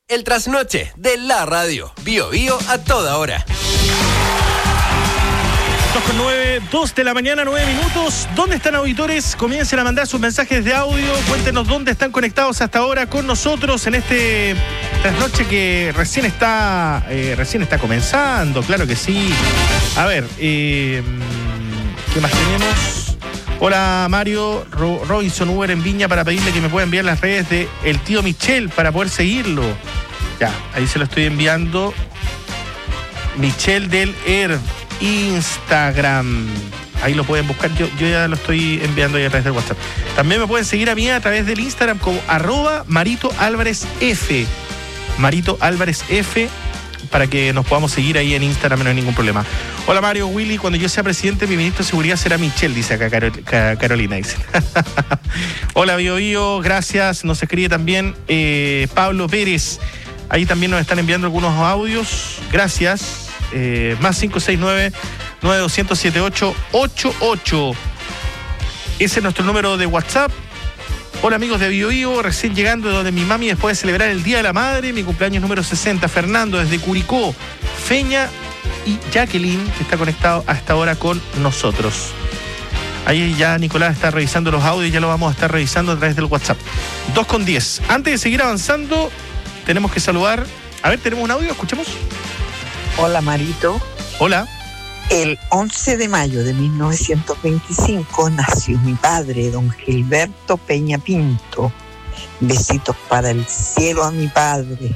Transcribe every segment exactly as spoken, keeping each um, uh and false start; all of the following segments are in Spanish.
El trasnoche de la radio. Bio Bio a toda hora. dos con nueve, dos de la mañana, nueve minutos. ¿Dónde están, auditores? Comiencen a mandar sus mensajes de audio. Cuéntenos dónde están conectados hasta ahora con nosotros en este trasnoche que recién está eh, recién está comenzando. Claro que sí. A ver, eh, ¿qué más tenemos? Hola, Mario Ro- Robinson Uber en Viña, para pedirle que me pueda enviar las redes de el tío Michel para poder seguirlo. Ya, ahí se lo estoy enviando. Michel del Herb, Instagram. Ahí lo pueden buscar. Yo, yo ya lo estoy enviando ahí a través del WhatsApp. También me pueden seguir a mí a través del Instagram como arroba Marito Álvarez F. Marito Álvarez F, para que nos podamos seguir ahí en Instagram, no hay ningún problema. Hola, Mario, Willy, cuando yo sea presidente, mi ministro de seguridad será Michel, dice acá Carol, Carolina, dice. Hola, Bio Bio, gracias. Nos escribe también eh, Pablo Pérez. Ahí también nos están enviando algunos audios. Gracias. Eh, más cinco seis nueve, nueve dos cero cero, siete ocho ocho ocho. Ese es nuestro número de WhatsApp. Hola, amigos de Bio Bio, recién llegando de donde mi mami después de celebrar el Día de la Madre, mi cumpleaños número sesenta. Fernando desde Curicó, Feña y Jacqueline, que está conectado hasta ahora con nosotros. Ahí ya Nicolás está revisando los audios, ya lo vamos a estar revisando a través del WhatsApp. dos con diez. Antes de seguir avanzando, tenemos que saludar. A ver, tenemos un audio, escuchemos. Hola, Marito. Hola. El once de mayo de mil novecientos veinticinco nació mi padre, don Gilberto Peña Pinto. Besitos para el cielo a mi padre.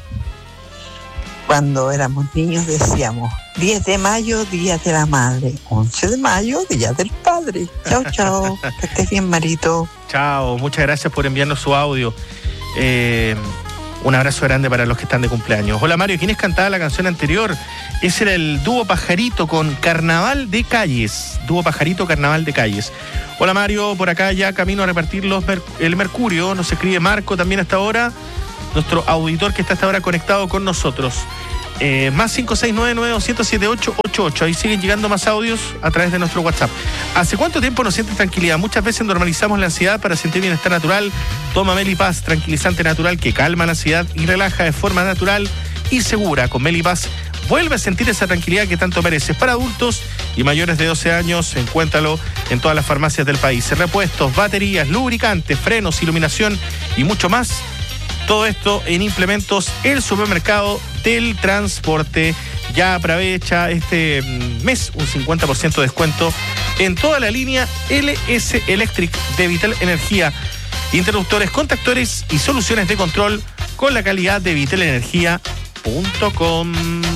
Cuando éramos niños decíamos, diez de mayo, Día de la Madre. once de mayo, Día del Padre. Chao, chao. Que estés bien, Marito. Chao, muchas gracias por enviarnos su audio. Eh... Un abrazo grande para los que están de cumpleaños. Hola, Mario, ¿quiénes cantaba la canción anterior? Ese era el dúo Pajarito con Carnaval de Calles. Dúo Pajarito, Carnaval de Calles. Hola, Mario, por acá ya camino a repartir los mer- el mercurio. Nos escribe Marco también hasta ahora, nuestro auditor que está hasta ahora conectado con nosotros. Eh, más cinco seis nueve, nueve dos cero cero, siete ocho ocho ocho. Ahí siguen llegando más audios a través de nuestro WhatsApp. ¿Hace cuánto tiempo nos sientes tranquilidad? Muchas veces normalizamos la ansiedad para sentir bienestar natural. Toma Melipaz, tranquilizante natural que calma la ansiedad y relaja de forma natural y segura. Con Melipaz vuelve a sentir esa tranquilidad que tanto mereces. Para adultos y mayores de doce años, encuéntralo en todas las farmacias del país. Repuestos, baterías, lubricantes, frenos, iluminación y mucho más. Todo esto en Implementos, el supermercado del transporte. Ya aprovecha este mes un cincuenta por ciento de descuento en toda la línea L S Electric de Vital Energía. Interruptores, contactores y soluciones de control con la calidad de vital energía punto com.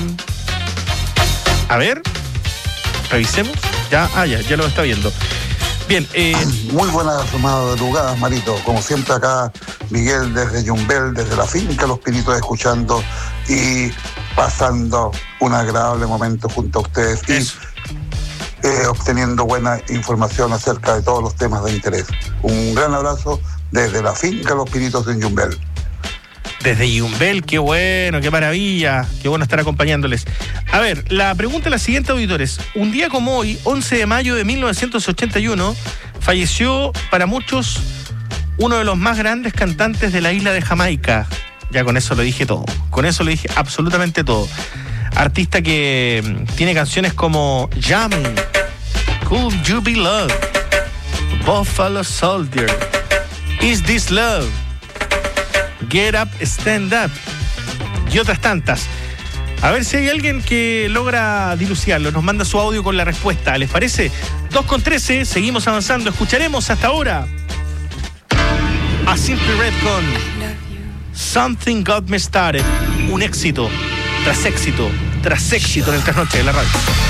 A ver, revisemos. Ya, ah, ya, ya lo está viendo. Bien, eh... muy buenas madrugadas, Marito. Como siempre acá, Miguel desde Yumbel, desde la finca Los Pinitos, escuchando y pasando un agradable momento junto a ustedes Eso. y eh, obteniendo buena información acerca de todos los temas de interés. Un gran abrazo desde la finca Los Pinitos en Yumbel. Desde Yumbel, qué bueno, qué maravilla, qué bueno estar acompañándoles. A ver, la pregunta es la siguiente, auditores. Un día como hoy, once de mayo de mil novecientos ochenta y uno, falleció para muchos uno de los más grandes cantantes de la isla de Jamaica. Ya con eso lo dije todo, con eso lo dije absolutamente todo. Artista que tiene canciones como Jam, Could You Be Love, Buffalo Soldier, Is This Love, Get Up, Stand Up y otras tantas. A ver si hay alguien que logra dilucidarlo. Nos manda su audio con la respuesta. ¿Les parece? dos con trece, seguimos avanzando. Escucharemos hasta ahora a Simply Red con Something Got Me Started. Un éxito tras éxito tras éxito en el trasnoche de la radio.